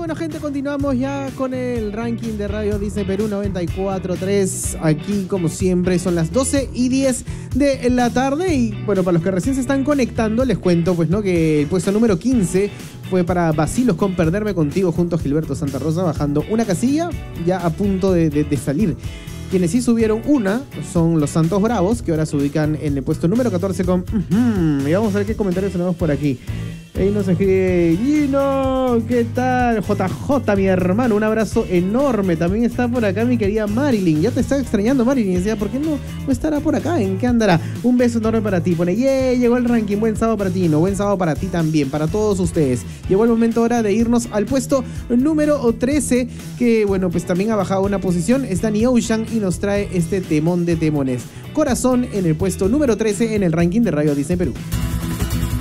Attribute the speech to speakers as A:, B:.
A: bueno, gente, continuamos ya con el ranking de Radio Disney Perú 94.3. Aquí, como siempre, son las 12:10 de la tarde. Y bueno, para los que recién se están conectando, les cuento, pues, ¿no? Que el puesto número 15 fue para Vacilos con Perderme Contigo junto a Gilberto Santa Rosa, bajando una casilla, ya a punto de salir. Quienes sí subieron una son los Santos Bravos, que ahora se ubican en el puesto número 14 con... Y vamos a ver qué comentarios tenemos por aquí. Ahí nos escribe Gino, ¿qué tal? JJ, mi hermano, un abrazo enorme. También está por acá mi querida Marilyn. Ya te está extrañando, Marilyn. Decía, ¿por qué no estará por acá? ¿En qué andará? Un beso enorme para ti. Pone, llegó el ranking. Buen sábado para ti, no. Buen sábado para ti también, para todos ustedes. Llegó el momento ahora de irnos al puesto número 13, que bueno, pues también ha bajado una posición. Es Danny Ocean y nos trae este temón de temones. Corazón en el puesto número 13 en el ranking de Radio Disney Perú.